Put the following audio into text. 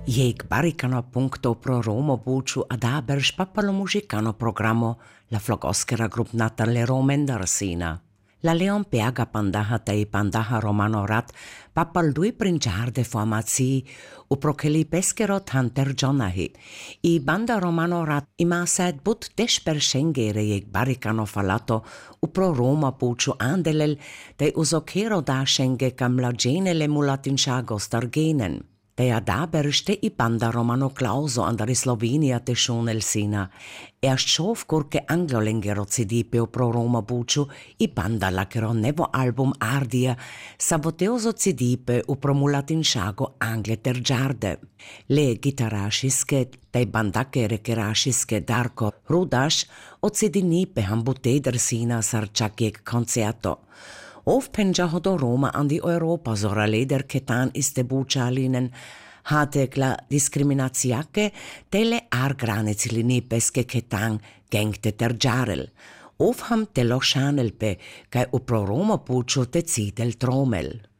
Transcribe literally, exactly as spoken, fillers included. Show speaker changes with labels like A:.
A: Jek baricano punto pro Roma buču adaber špapalo muzikano programo la flogoskera grup Natalie Romendarsina. La Leon Piaga pandaha tei pandaha romano rat papal dui prinjar de formazi u prokeli peskero tanter jonahi. I banda romano rat ima sed but desper scengere jek baricano falato u pro Roma buču andelel de usokero da scenge kam la genele mulatin shago stargenen. Te adaberste i banda romano clauso andari Slovenia te shonel sina. Erst schof kurke anglolengero C D peo pro Roma buču i banda lakero nevo album ardia saboteoso C D pe u pro mulatin shago angle ter giarde. Le gitarashiske te bandake rekerashiske Darko Rudaš o C D nipe hambuteder sina sarčakjek koncerto. Ofpenja hodo Roma an die Europa zora leder ketan iste bučalinen, hate la diskriminaciake tele argranecilini peske ketan gengte ter džarel. Ofham te lo šanelpe, kaj u pro Roma buču te citel tromel.